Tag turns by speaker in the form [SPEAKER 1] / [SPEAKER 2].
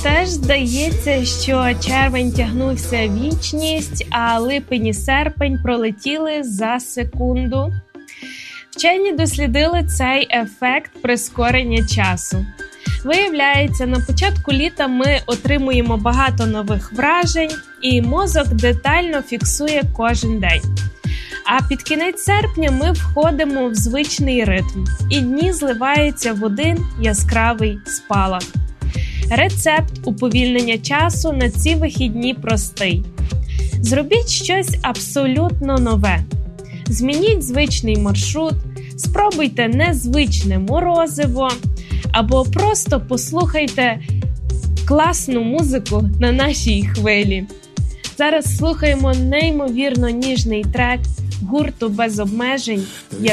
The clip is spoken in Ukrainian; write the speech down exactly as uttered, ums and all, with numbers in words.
[SPEAKER 1] теж здається, що червень тягнувся вічність, а липень і серпень пролетіли за секунду. Вчені дослідили цей ефект прискорення часу. Виявляється, на початку літа ми отримуємо багато нових вражень, і мозок детально фіксує кожен день. А під кінець серпня ми входимо в звичний ритм, і дні зливаються в один яскравий спалах. Рецепт уповільнення часу на ці вихідні простий. Зробіть щось абсолютно нове. Змініть звичний маршрут, спробуйте незвичне морозиво, або просто послухайте класну музику на нашій хвилі. Зараз слухаємо неймовірно ніжний трек гурту «Без обмежень».